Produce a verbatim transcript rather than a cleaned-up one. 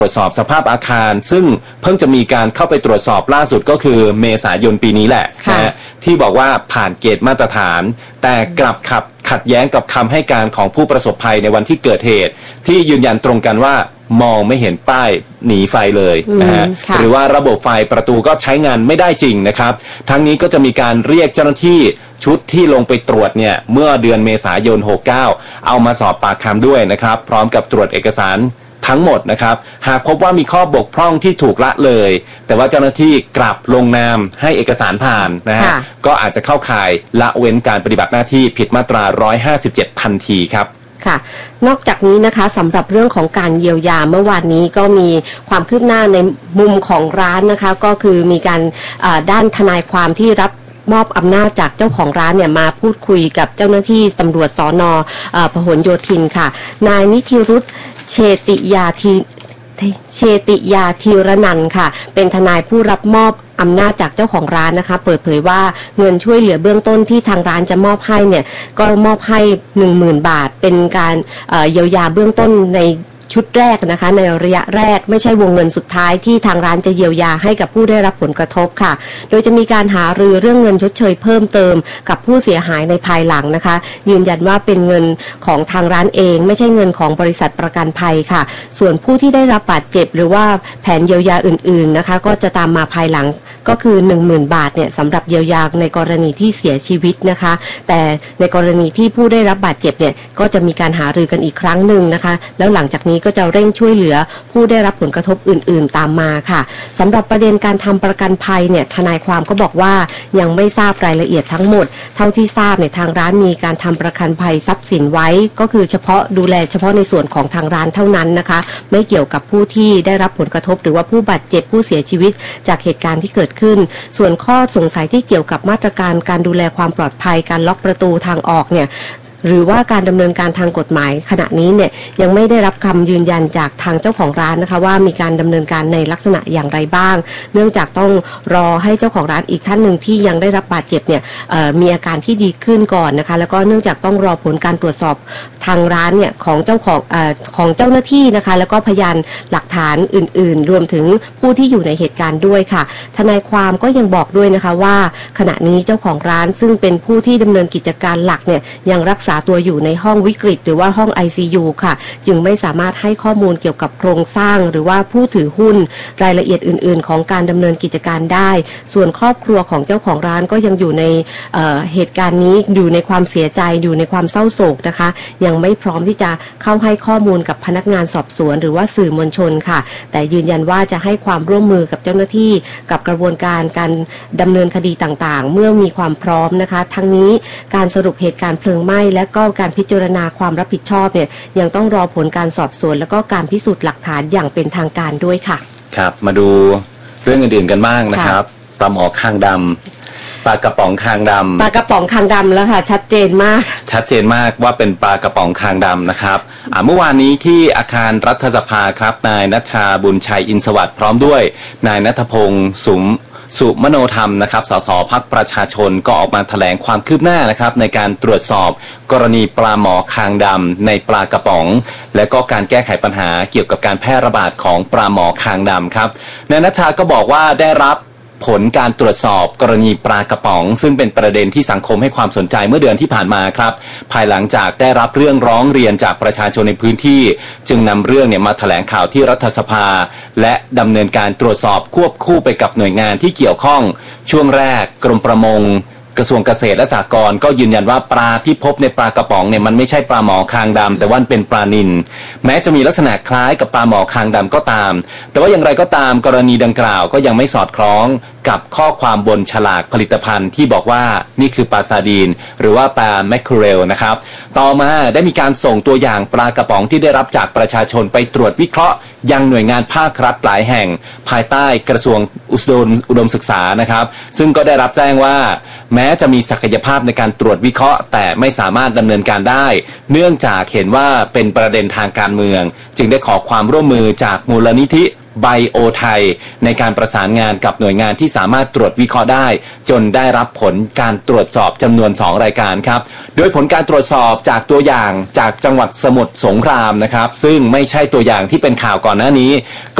ตรวจสอบสภาพอาคารซึ่งเพิ่งจะมีการเข้าไปตรวจสอบล่าสุดก็คือเมษายนปีนี้แหละนะที่บอกว่าผ่านเกณฑ์มาตรฐานแต่กลับขับขัดแย้งกับคำให้การของผู้ประสบภัยในวันที่เกิดเหตุที่ยืนยันตรงกันว่ามองไม่เห็นป้ายหนีไฟเลยนะฮะหรือว่าระบบไฟประตูก็ใช้งานไม่ได้จริงนะครับทั้งนี้ก็จะมีการเรียกเจ้าหน้าที่ชุดที่ลงไปตรวจเนี่ยเมื่อเดือนเมษายนหกเก้าเอามาสอบปากคำด้วยนะครับพร้อมกับตรวจเอกสารทั้งหมดนะครับหากพบว่ามีข้อบกพร่องที่ถูกละเลยแต่ว่าเจ้าหน้าที่กลับลงนามให้เอกสารผ่านนะฮะก็อาจจะเข้าข่ายละเว้นการปฏิบัติหน้าที่ผิดมาตราหนึ่งร้อยห้าสิบเจ็ดทันทีครับค่ะนอกจากนี้นะคะสำหรับเรื่องของการเยียวยาเมื่อวานนี้ก็มีความคืบหน้าในมุมของร้านนะคะก็คือมีการด้านทนายความที่รับมอบอำนาจจากเจ้าของร้านเนี่ยมาพูดคุยกับเจ้าหน้าที่ตำรวจสน.พหลโยธินค่ะนายนิธิรุตเชติยาธีเชติยาธีรนันท์ค่ะเป็นทนายผู้รับมอบอำนาจจากเจ้าของร้านนะคะเปิดเผยว่าเงินช่วยเหลือเบื้องต้นที่ทางร้านจะมอบให้เนี่ยก็มอบให้ หนึ่งหมื่น บาทเป็นการเอ่อเยียวยาเบื้องต้นในชุดแรกนะคะในระยะแรกไม่ใช่วงเงินสุดท้ายที่ทางร้านจะเยียวยาให้กับผู้ได้รับผลกระทบค่ะโดยจะมีการหารือเรื่องเงินชดเชยเพิ่มเติมกับผู้เสียหายในภายหลังนะคะยืนยันว่าเป็นเงินของทางร้านเองไม่ใช่เงินของบริษัทประกันภัยค่ะส่วนผู้ที่ได้รับบาดเจ็บหรือว่าแผนเยียวยาอื่นๆนะคะก็จะตามมาภายหลังก็คือ หนึ่งหมื่น บาทเนี่ยสำหรับเยียวยาในกรณีที่เสียชีวิตนะคะแต่ในกรณีที่ผู้ได้รับบาดเจ็บเนี่ยก็จะมีการหารือกันอีกครั้งหนึ่งนะคะแล้วหลังจากนี้ก็จะเร่งช่วยเหลือผู้ได้รับผลกระทบอื่นๆตามมาค่ะสำหรับประเด็นการทำประกันภัยเนี่ยทนายความก็บอกว่ายังไม่ทราบรายละเอียดทั้งหมดเท่าที่ทราบเนี่ยทางร้านมีการทำประกันภัยทรัพย์สินไว้ก็คือเฉพาะดูแลเฉพาะในส่วนของทางร้านเท่านั้นนะคะไม่เกี่ยวกับผู้ที่ได้รับผลกระทบหรือว่าผู้บาดเจ็บผู้เสียชีวิตจากเหตุการณ์ที่เกิดขึ้นส่วนข้อสงสัยที่เกี่ยวกับมาตรการการดูแลความปลอดภัยการล็อกประตูทางออกเนี่ยหรือว่าการดำเนินการทางกฎหมายขณะนี้เนี่ยยังไม่ได้รับคำยืนยันจากทางเจ้าของร้านนะคะว่ามีการดำเนินการในลักษณะอย่างไรบ้างเนื่องจากต้องรอให้เจ้าของร้านอีกท่านหนึ่งที่ยังได้รับบาดเจ็บเนี่ยมีอาการที่ดีขึ้นก่อนนะคะแล้วก็เนื่องจากต้องรอผลการตรวจสอบทางร้านเนี่ยของเจ้าของเอ่อของเจ้าหน้าที่นะคะแล้วก็พยานหลักฐานอื่นๆรวมถึงผู้ที่อยู่ในเหตุการณ์ด้วยค่ะทนายความก็ยังบอกด้วยนะคะว่าขณะนี้เจ้าของร้านซึ่งเป็นผู้ที่ดำเนินกิจการหลักเนี่ยยังรักษาตัวอยู่ในห้องวิกฤตหรือว่าห้อง ไอ ซี ยู ค่ะจึงไม่สามารถให้ข้อมูลเกี่ยวกับโครงสร้างหรือว่าผู้ถือหุ้นรายละเอียดอื่นๆของการดำเนินกิจการได้ส่วนครอบครัวของเจ้าของร้านก็ยังอยู่ในเอ่อเหตุการณ์นี้อยู่ในความเสียใจอยู่ในความเศร้าโศกนะคะยังไม่พร้อมที่จะเข้าให้ข้อมูลกับพนักงานสอบสวนหรือว่าสื่อมวลชนค่ะแต่ยืนยันว่าจะให้ความร่วมมือกับเจ้าหน้าที่กับกระบวนการการดำเนินคดีต่างๆเมื่อมีความพร้อมนะคะทั้งนี้การสรุปเหตุการณ์เพลิงไหม้และก็การพิจารณาความรับผิดชอบเนี่ยยังต้องรอผลการสอบสวนแล้วก็การพิสูจน์หลักฐานอย่างเป็นทางการด้วยค่ะครับมาดูเรื่องอื่นๆกันบ้างนะครับปลาหมอคางดำปลากระป๋องคางดำปลากระป๋องคางดำแล้วค่ะชัดเจนมากชัดเจนมากว่าเป็นปลากระป๋องคางดำนะครับเมื่อวานนี้ที่อาคารรัฐสภาครับนายณัชชาบุญชัยอินทร์สวัสดิ์พร้อมด้วยนายณัฐพงศ์สุมสุมโนธรรมนะครับสสพรรคประชาชนก็ออกมาแถลงความคืบหน้านะครับในการตรวจสอบกรณีปลาหมอคางดำในปลากระป๋องและก็การแก้ไขปัญหาเกี่ยวกับการแพร่ระบาดของปลาหมอคางดำครับนายณัชชาก็บอกว่าได้รับผลการตรวจสอบกรณีปลากระป๋องซึ่งเป็นประเด็นที่สังคมให้ความสนใจเมื่อเดือนที่ผ่านมาครับภายหลังจากได้รับเรื่องร้องเรียนจากประชาชนในพื้นที่จึงนำเรื่องเนี่ยมาแถลงข่าวที่รัฐสภาและดำเนินการตรวจสอบควบคู่ไปกับหน่วยงานที่เกี่ยวข้องช่วงแรกกรมประมงกระทรวงเกษตรและสหกรณ์ก็ยืนยันว่าปลาที่พบในปลากระป๋องเนี่ยมันไม่ใช่ปลาหมอคางดำแต่ว่าเป็นปลานิลแม้จะมีลักษณะคล้ายกับปลาหมอคางดำก็ตามแต่ว่าอย่างไรก็ตามกรณีดังกล่าวก็ยังไม่สอดคล้องกับข้อความบนฉลากผลิตภัณฑ์ที่บอกว่านี่คือปลาซาดีนหรือว่าปลาแมคเคอเรลนะครับต่อมาได้มีการส่งตัวอย่างปลากระป๋องที่ได้รับจากประชาชนไปตรวจวิเคราะห์ยังหน่วยงานภาครัฐหลายแห่งภายใต้กระทรวงอุดมศึกษานะครับซึ่งก็ได้รับแจ้งว่าแม้จะมีศักยภาพในการตรวจวิเคราะห์แต่ไม่สามารถดำเนินการได้เนื่องจากเห็นว่าเป็นประเด็นทางการเมืองจึงได้ขอความร่วมมือจากมูลนิธิไบโอไทยในการประสานงานกับหน่วยงานที่สามารถตรวจวิเคราะห์ได้จนได้รับผลการตรวจสอบจำนวนสองรายการครับโดยผลการตรวจสอบจากตัวอย่างจากจังหวัดสมุทรสงครามนะครับซึ่งไม่ใช่ตัวอย่างที่เป็นข่าวก่อนหน้านี้